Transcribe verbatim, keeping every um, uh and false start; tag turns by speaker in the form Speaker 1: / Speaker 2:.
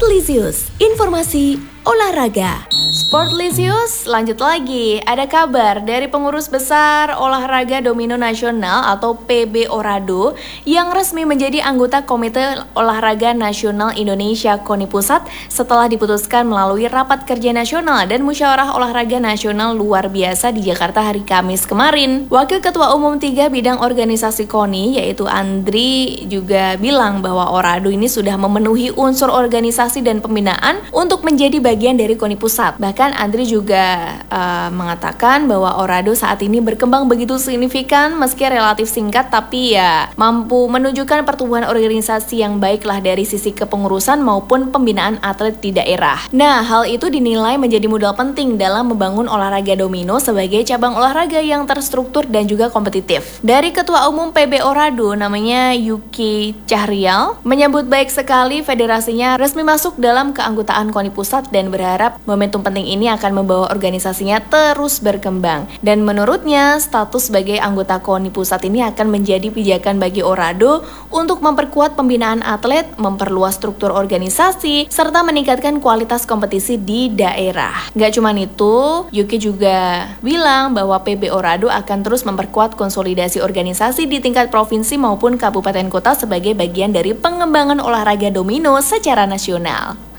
Speaker 1: Sportlisius, informasi olahraga. Sportlisius, lanjut lagi. Ada kabar dari pengurus besar olahraga domino nasional atau P B Orado yang resmi menjadi anggota Komite Olahraga Nasional Indonesia KONI Pusat setelah diputuskan melalui Rapat Kerja Nasional dan Musyawarah Olahraga Nasional luar biasa di Jakarta hari Kamis kemarin. Wakil Ketua Umum tiga bidang organisasi KONI yaitu Andri juga bilang bahwa Orado ini sudah memenuhi unsur organisasi dan pembinaan untuk menjadi bagian dari KONI Pusat. Bahkan Andri juga uh, mengatakan bahwa Orado saat ini berkembang begitu signifikan meski relatif singkat, tapi ya mampu menunjukkan pertumbuhan organisasi yang baiklah dari sisi kepengurusan maupun pembinaan atlet di daerah. Nah, hal itu dinilai menjadi modal penting dalam membangun olahraga domino sebagai cabang olahraga yang terstruktur dan juga kompetitif. Dari Ketua Umum P B Orado namanya Yuki Cahrial menyambut baik sekali federasinya resmi masuk dalam keanggotaan KONI Pusat dan berharap momentum penting ini akan membawa organisasinya terus berkembang. Dan menurutnya, status sebagai anggota KONI Pusat ini akan menjadi pijakan bagi Orado untuk memperkuat pembinaan atlet, memperluas struktur organisasi, serta meningkatkan kualitas kompetisi di daerah. Gak cuma itu, Yuki juga bilang bahwa P B Orado akan terus memperkuat konsolidasi organisasi di tingkat provinsi maupun kabupaten kota sebagai bagian dari pengembangan olahraga domino secara nasional.